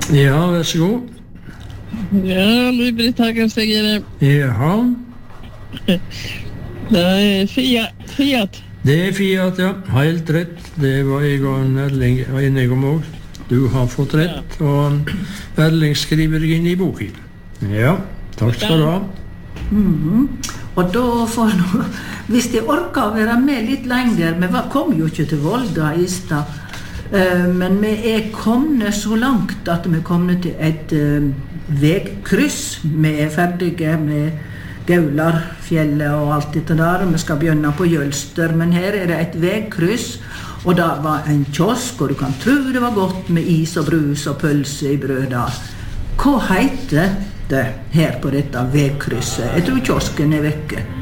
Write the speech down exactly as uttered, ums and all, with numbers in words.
Ja, vær så god. Ja, Louis-Britt Hagen säger det. Jaha. Det är Fiat. Fiat. Det är Fiat, ja. Helt rätt. Det var Egon Erling enig om også. Du har fått rätt. Og Erling skriver inn i boken. Ja, takk skal du ha. Mm. Og da får nå, hvis de orker å være med litt lenger, vi kom jo ikke til Volda i stad, men vi er kommet så langt at vi er kommet til et vegkryss. Vi er ferdige med Gaularfjellet og alt dette der, og vi skal begynne på Jølster, men her er det et vegkryss, og der var en kiosk, og du kan tro det var godt med is og brus og pølse i brød der. Hva heter det her på dette vegkrysset? Jeg tror kiosken er vekke.